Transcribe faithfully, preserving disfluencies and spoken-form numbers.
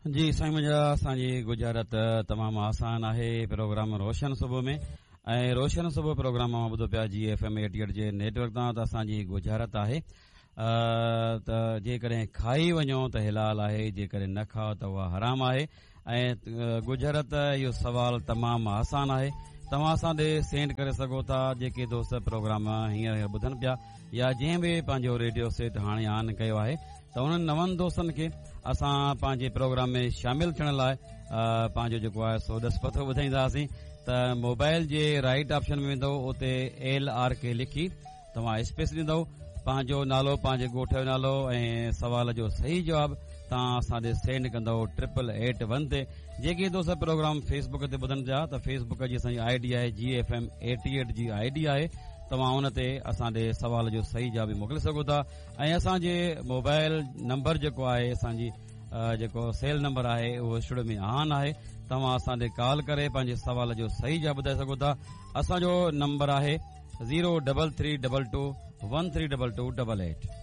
जी साईं, मुंहिंजा असांजी गुजारत तमामु आसान आहे। प्रोग्राम रोशन सुबुह में ऐं रोशन सुबुह प्रोग्राम मां ॿुधो पिया जी एफ एम एटी एट जे नेटवर्क तां। त असांजी गुजारत आहे त जेकॾहिं खाई वञो त हिलाल आहे, जेकॾहिं न खाओ त उहा हराम आहे। ऐं गुजारत इहो सुवाल तमामु आसान आहे। तव्हां असां ॾे सेंड करे सघो था। जेके दोस्त प्रोग्राम हींअर ॿुधनि पिया या जंहिं बि पंहिंजो रेडियो सेट हाणे ऑन कयो आहे त उन्हनि नवनि दोस्तनि खे असां पंहिंजे प्रोग्राम में शामिल थियण लाइ पंहिंजो जेको आहे सो ॾसपथो ॿुधाईंदासीं। त मोबाइल जे राइट ऑप्शन में वेंदो, उते एल आर के लिखी तव्हां स्पेस ॾींदव, पंहिंजो नालो, पंहिंजे ॻोठ जो नालो ऐं सवाल जो सही जवाबु तव्हां असां ॾे सेंड कंदव ट्रिपल एट वन ते। जेके दोस्त प्रोग्राम फेसबुक ते ॿुधनि पिया त फेसबुक जी असांजी आई डी आहे जी F M eighty eight ji I D आहे। तव्हां हुन ते असां ॾे सवाल जो सही जवाब मोकिले सघो था। ऐं असांजे मोबाइल नंबर जेको आहे, असांजी जेको सेल नंबर आहे उहो स्टूडियो में ऑन आहे। तव्हां असां ॾे कॉल करे पंहिंजे सवाल जो सही जवाब ॿुधाए सघो था। असांजो नंबर आहे zero double three double two one three double two double eight.